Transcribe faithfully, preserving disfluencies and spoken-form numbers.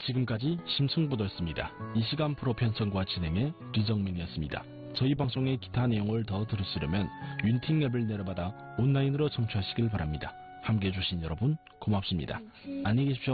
지금까지 심승부도였습니다. 이 시간 프로 편성과 진행의 류정민이었습니다. 저희 방송의 기타 내용을 더 들으시려면 윈팅 앱을 내려받아 온라인으로 청취하시길 바랍니다. 함께해 주신 여러분 고맙습니다. 안녕히 계십시오.